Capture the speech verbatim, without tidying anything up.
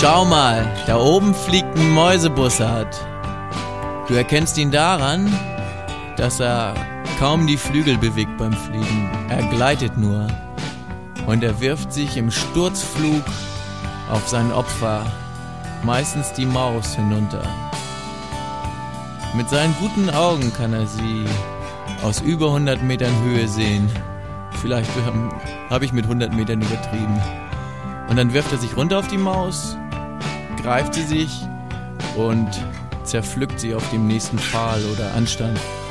Schau mal, da oben fliegt ein Mäusebussard. Du erkennst ihn daran, dass er kaum die Flügel bewegt beim Fliegen. Er gleitet nur. Und er wirft sich im Sturzflug auf sein Opfer, meistens die Maus, hinunter. Mit seinen guten Augen kann er sie aus über hundert Metern Höhe sehen. Vielleicht habe ich mit hundert Metern übertrieben. Und dann wirft er sich runter auf die Maus, greift sie sich und zerpflückt sie auf dem nächsten Pfahl oder Anstand.